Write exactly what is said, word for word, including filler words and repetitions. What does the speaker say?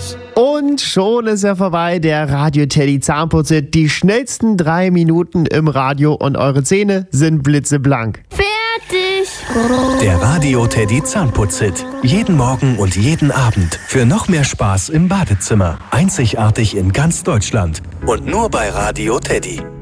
los. Und schon ist er vorbei, der Radio Teddy Zahnputzit. Die schnellsten drei Minuten im Radio und eure Zähne sind blitzeblank. Fertig. Der Radio Teddy Zahnputzit. Jeden Morgen und jeden Abend. Für noch mehr Spaß im Badezimmer. Einzigartig in ganz Deutschland. Und nur bei Radio Teddy.